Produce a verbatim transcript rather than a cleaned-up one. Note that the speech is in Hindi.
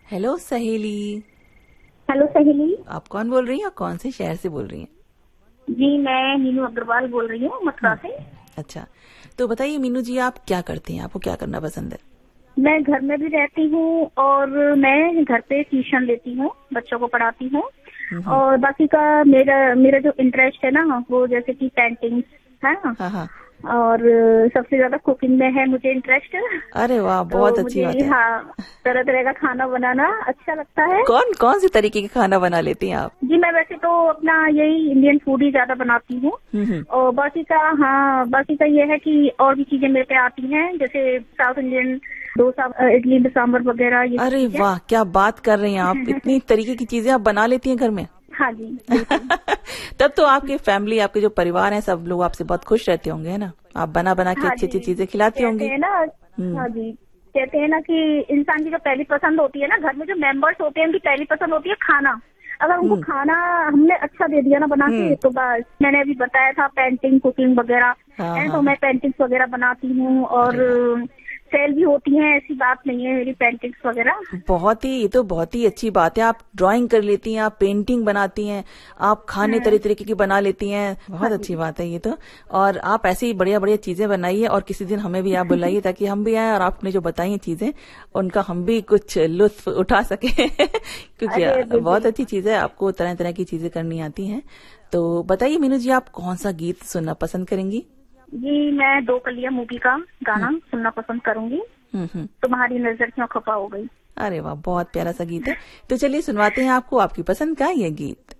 हेलो सहेली। हेलो सहेली। आप कौन बोल रही हैं और कौन से शहर से बोल रही हैं? जी मैं मीनू अग्रवाल बोल रही हूँ मथुरा से। अच्छा, तो बताइए मीनू जी, आप क्या करती हैं? आपको क्या करना पसंद है? मैं घर में भी रहती हूँ और मैं घर पे ट्यूशन लेती हूँ, बच्चों को पढ़ाती हूँ। और बाकी का मेरा मेरा जो इंटरेस्ट है ना वो जैसे कि पेंटिंग है ना। हाँ हाँ। और सबसे ज्यादा कुकिंग में है मुझे इंटरेस्ट। अरे वाह, बहुत तो अच्छी मुझे बात है। हाँ तरह तरह का खाना बनाना अच्छा लगता है। कौन कौन सी तरीके के खाना बना लेती हैं आप? जी मैं वैसे तो अपना यही इंडियन फूड ही ज्यादा बनाती हूँ। और बाकी का हाँ बाकी का ये है कि और भी चीजें मेरे पे आती हैं, जैसे साउथ इंडियन डोसा, इडली सांभर वगैरह ये सब अरे चीजें। वाह, क्या बात कर रही हैं आप! इतनी तरीके की चीजें आप बना लेती हैं घर में। हाँ जी बिल्कुल। तब तो आपकी फैमिली, आपके जो परिवार है, सब लोग आपसे बहुत खुश रहते होंगे, है ना? आप बना बना के हाँ अच्छी अच्छी जी चीजें खिलाती कहते होंगी। हैं ना। हाँ जी कहते हैं ना कि इंसान की जो पहली पसंद होती है ना, घर में जो मेंबर्स होते हैं उनकी पहली पसंद होती है खाना। अगर उनको खाना हमने अच्छा दे दिया ना बना के, तो बस मैंने अभी बताया था पेंटिंग कुकिंग वगैरह हाँ है, हाँ तो हाँ। मैं पेंटिंग्स वगैरह बनाती हूँ और अरे वाह, सेल भी होती हैं, ऐसी बात नहीं है मेरी पेंटिंग्स वगैरह। बहुत ही, ये तो बहुत ही अच्छी बात है। आप ड्राइंग कर लेती हैं, आप पेंटिंग बनाती हैं, आप खाने तरह तरीके की बना लेती हैं। बहुत हाँ अच्छी जी बात है ये तो। और आप ऐसी बढ़िया बढ़िया चीजें बनाइए और किसी दिन हमें भी आप बुलाइए ताकि हम भी आए और आपने जो बताई हैं चीजें उनका हम भी कुछ लुत्फ उठा सके। क्योंकि अरे बहुत बिल्कुल। अच्छी चीज है, आपको तरह तरह की चीजें करनी आती हैं। तो बताइए मीनू जी, आप कौन सा गीत सुनना पसंद करेंगी? जी मैं दो कलियां मूवी का गाना सुनना पसंद करूंगी। हम्म हम्म। तुम्हारी नजर क्यों खपा हो गई। अरे वाह, बहुत प्यारा सा गीत है। तो चलिए सुनवाते हैं आपको आपकी पसंद का ये गीत।